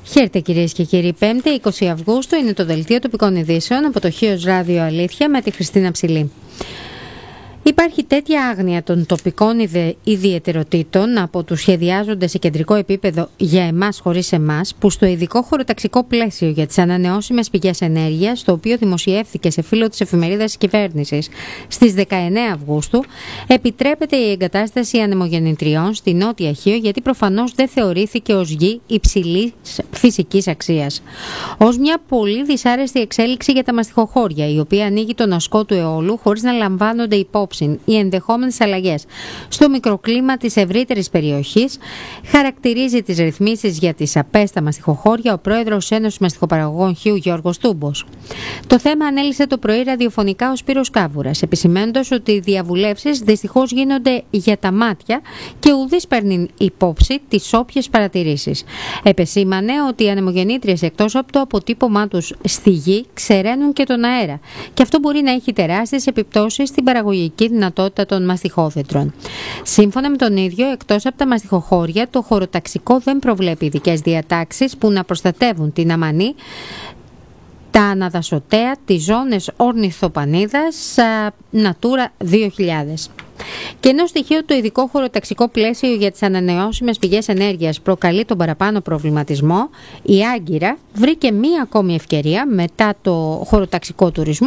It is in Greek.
Χαίρετε κυρίες και κύριοι, 5η 20 Αυγούστου είναι το δελτίο τοπικών ειδήσεων από το Χίος Ράδιο Αλήθεια με τη Χριστίνα Ψηλή. Υπάρχει τέτοια άγνοια των τοπικών ιδιαιτεροτήτων από τους σχεδιάζοντες σε κεντρικό επίπεδο για εμάς χωρίς εμάς, που στο ειδικό χωροταξικό πλαίσιο για τις ανανεώσιμες πηγές ενέργειας, το οποίο δημοσιεύθηκε σε φύλλο της εφημερίδας της κυβέρνησης στις 19 Αυγούστου, επιτρέπεται η εγκατάσταση ανεμογεννητριών στη Νότια Χίο, γιατί προφανώς δεν θεωρήθηκε ως γη υψηλής φυσικής αξίας. Ως μια πολύ δυσάρεστη εξέλιξη για τα μαστιχοχώρια, η οποία ανοίγει τον ασκό του αιώλου χωρίς να λαμβάνονται υπόψη οι ενδεχόμενες αλλαγές στο μικροκλίμα της ευρύτερης περιοχής, χαρακτηρίζει τις ρυθμίσεις για τις ΑΠΕ στα μαστιχοχώρια ο πρόεδρος Ένωσης Μαστιχοπαραγωγών Χίου Γιώργος Τούμπος. Το θέμα ανέλησε το πρωί ραδιοφωνικά ο Σπύρος Κάβουρας, επισημαίνοντας ότι οι διαβουλεύσεις δυστυχώς γίνονται για τα μάτια και ουδής παίρνει υπόψη τις όποιες παρατηρήσεις. Επεσήμανε ότι οι ανεμογεννήτριες, εκτός από το αποτύπωμά τους στη γη, ξεραίνουν και τον αέρα, και αυτό μπορεί να έχει τεράστιες επιπτώσεις στην παραγωγική δυνατότητα των μαστιχόφυτρων. Σύμφωνα με τον ίδιο, εκτός από τα μαστιχοχώρια, το χωροταξικό δεν προβλέπει ειδικές διατάξεις που να προστατεύουν την αμανή, τα αναδασωτέα, τις ζώνες ορνηθοπανίδας, Natura 2000. Και ενώ στοιχείο το ειδικό χωροταξικό πλαίσιο για τις ανανεώσιμες πηγές ενέργειας προκαλεί τον παραπάνω προβληματισμό, η Άγκυρα βρήκε μία ακόμη ευκαιρία μετά το χωροταξικό τουρισμό